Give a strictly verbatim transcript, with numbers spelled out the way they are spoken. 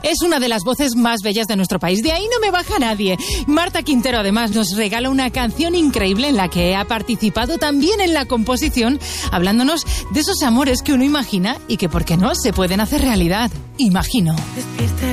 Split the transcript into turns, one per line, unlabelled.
Es una de las voces más bellas de nuestro país. De ahí no me baja nadie. Marta Quintero, además, nos regala una canción increíble en la que ha participado también en la composición, hablándonos de esos amores que uno imagina y que, ¿por qué no?, se pueden hacer realidad. Imagino.
Despierta